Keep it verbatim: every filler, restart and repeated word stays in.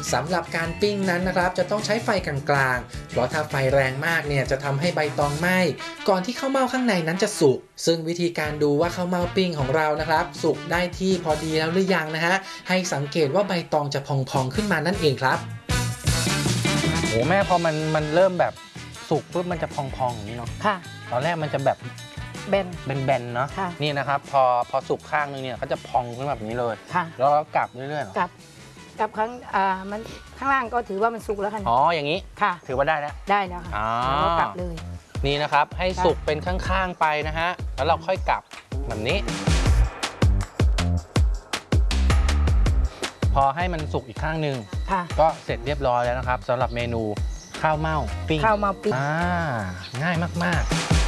สำหรับการปิ้งนั้นนะครับจะต้องใช้ไฟกลางๆเพราะถ้าไฟแรงมากเนี่ยจะทำให้ใบตองไหม้ก่อนที่ข้าวเม่าข้างในนั้นจะสุกซึ่งวิธีการดูว่าข้าวเม่าปิ้งของเรานะครับสุกได้ที่พอดีแล้วหรือยังนะฮะให้สังเกตว่าใบตองจะพองๆขึ้นมานั่นเองครับโอ้แม่พอมันมันเริ่มแบบสุกปุ๊บมันจะพองๆอย่างนี้เนาะค่ะตอนแรกมันจะแบบแบนแบนๆเนาะนี่นะครับพอพอสุกข้างนึงเนี่ยก็จะพองขึ้นแบบนี้เลยค่ะแล้วก็กลับเรื่อยๆกลับกลับครั้งอ่ามันข้างล่างก็ถือว่ามันสุกแล้วค่ะอ๋ออย่างนี้ค่ะถือว่าได้แล้วได้แล้วค่ะแล้วก็กลับเลยนี่นะครับให้สุกเป็นข้างๆไปนะฮะแล้วเราค่อยกลับแบบนี้พอให้มันสุกอีกข้างหนึ่งก็เสร็จเรียบร้อยแล้วนะครับสำหรับเมนูข้าวเม่าปิ้งข้าวเม่าปิ้งอ่าง่ายมากๆ